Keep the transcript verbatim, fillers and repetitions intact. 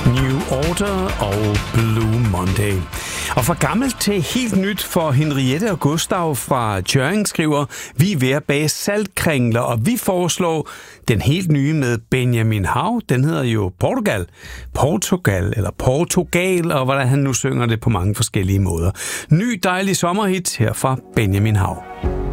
New Order og Blue Monday. Og fra gammelt til helt nyt for Henriette og Gustav fra Tjørring skriver, vi er ved at bage saltkringler, og vi foreslår den helt nye med Benjamin Hav. Den hedder jo Portugal. Portugal, eller Portugal, og hvordan han nu synger det på mange forskellige måder. Ny dejlig sommerhit her fra Benjamin Hav.